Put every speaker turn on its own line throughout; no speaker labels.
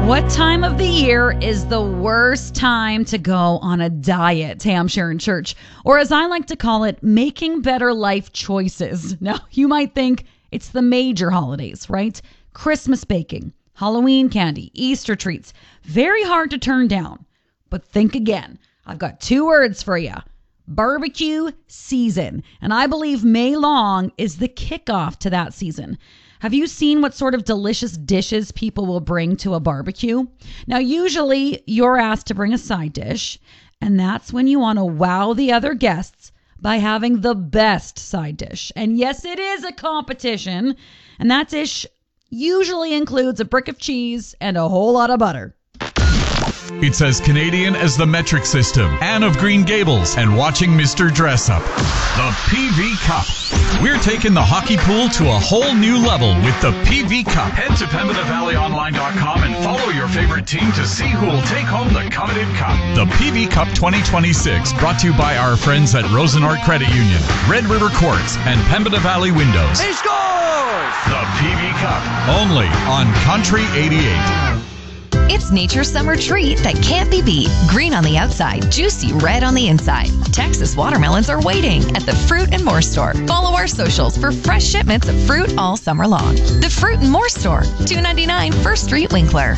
What time of the year is the worst time to go on a diet? Hey, I'm Sharon Church, or as I like to call it, making better life choices. Now, you might think it's the major holidays, right? Christmas baking, Halloween candy, Easter treats. Very hard to turn down. But think again. I've got 2 words for you. Barbecue season. And I believe May long is the kickoff to that season. Have you seen what sort of delicious dishes people will bring to a barbecue? Now, usually you're asked to bring a side dish, and that's when you want to wow the other guests by having the best side dish. And yes, it is a competition, and that dish usually includes a brick of cheese and a whole lot of butter.
It's as Canadian as the metric system, Anne of Green Gables, and watching Mr. Dress Up. The PV Cup. We're taking the hockey pool to a whole new level with the PV Cup. Head to PembinaValleyOnline.com and follow your favorite team to see who will take home the coveted cup. The PV Cup 2026, brought to you by our friends at Rosenort Credit Union, Red River Quartz, and Pembina Valley Windows.
He scores!
The PV Cup, only on Country 88.
It's nature's summer treat that can't be beat. Green on the outside, juicy red on the inside. Texas watermelons are waiting at the Fruit and More Store. Follow our socials for fresh shipments of fruit all summer long. The Fruit and More Store, 299 First Street, Winkler.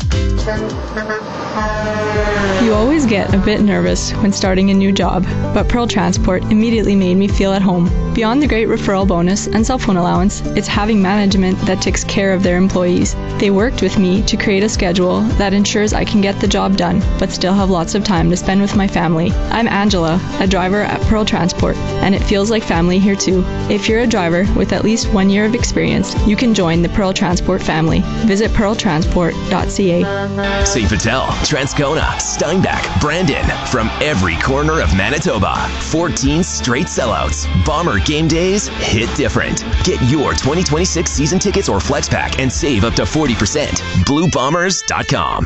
You always get a bit nervous when starting a new job, but Pearl Transport immediately made me feel at home. Beyond the great referral bonus and cell phone allowance, it's having management that takes care of their employees. They worked with me to create a schedule that ensures I can get the job done, but still have lots of time to spend with my family. I'm Angela, a driver at Pearl Transport, and it feels like family here too. If you're a driver with at least 1 year of experience, you can join the Pearl Transport family. Visit pearltransport.ca.
St. Patel, Transcona, Steinbach, Brandon, from every corner of Manitoba. 14 straight sellouts. Bomber game days hit different. Get your 2026 season tickets or flex pack and save up to 40%. BlueBombers.com.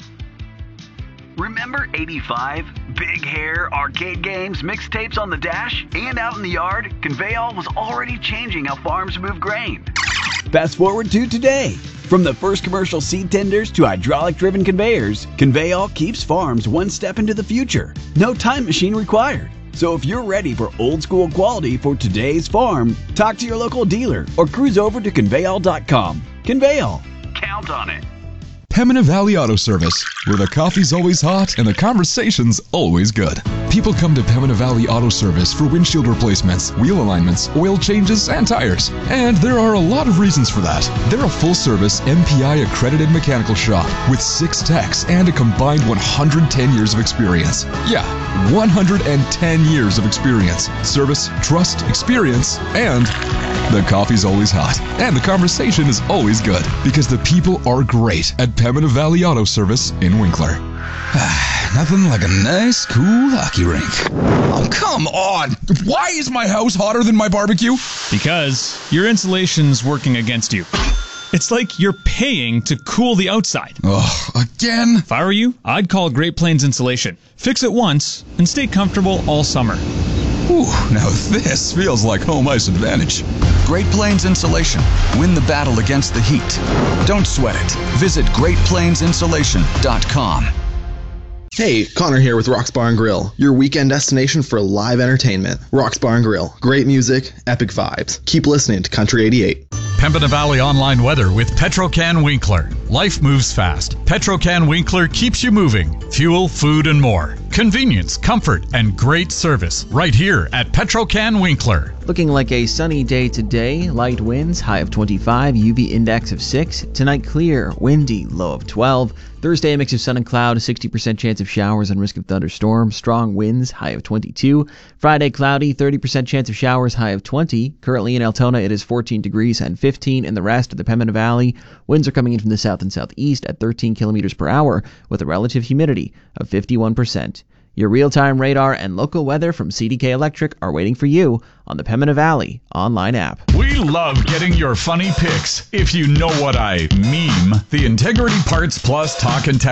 Remember 85? Big hair, arcade games, mixtapes on the dash, and out in the yard? Conveyall was already changing how farms move grain.
Fast forward to today. From the first commercial seed tenders to hydraulic-driven conveyors, Conveyall keeps farms one step into the future. No time machine required. So if you're ready for old-school quality for today's farm, talk to your local dealer or cruise over to Conveyall.com. Conveyall.
Count on it.
Pembina Valley Auto Service, where the coffee's always hot and the conversation's always good. People come to Pembina Valley Auto Service for windshield replacements, wheel alignments, oil changes, and tires. And there are a lot of reasons for that. They're a full-service MPI accredited mechanical shop with 6 techs and a combined 110 years of experience. Yeah, 110 years of experience. Service, trust, experience, and the coffee's always hot. And the conversation is always good because the people are great at Pembina Valley Auto Service in Winkler.
Nothing like a nice, cool hockey rink. Oh, come on! Why is my house hotter than my barbecue?
Because your insulation's working against you. It's like you're paying to cool the outside.
Ugh, again?
If I were you, I'd call Great Plains Insulation. Fix it once and stay comfortable all summer.
Whew, now this feels like home ice advantage. Great Plains Insulation. Win the battle against the heat. Don't sweat it. Visit GreatPlainsInsulation.com.
Hey, Connor here with Rock's Bar and Grill, your weekend destination for live entertainment. Rock's Bar and Grill. Great music, epic vibes. Keep listening to Country 88.
Pembina Valley Online Weather with Petrocan Winkler. Life moves fast. Petrocan Winkler keeps you moving. Fuel, food, and more. Convenience, comfort, and great service right here at Petrocan Winkler.
Looking like a sunny day today. Light winds, high of 25, UV index of 6. Tonight clear, windy, low of 12. Thursday, a mix of sun and cloud, 60% chance of showers and risk of thunderstorms. Strong winds, high of 22. Friday, cloudy, 30% chance of showers, high of 20. Currently in Altona, it is 14 degrees and 15 in the rest of the Pembina Valley. Winds are coming in from the south and southeast at 13 kilometers per hour with a relative humidity of 51%. Your real-time radar and local weather from CDK Electric are waiting for you on the Pembina Valley online app.
We love getting your funny pics. If you know what I meme. The Integrity Parts Plus Talk and Text